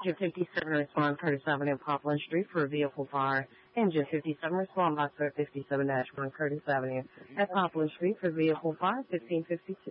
Engine 57 respond Curtis Avenue, Poplar Street for a vehicle fire. Engine 57 respond by 57-1 Curtis Avenue at Poplar Street for vehicle fire 1552.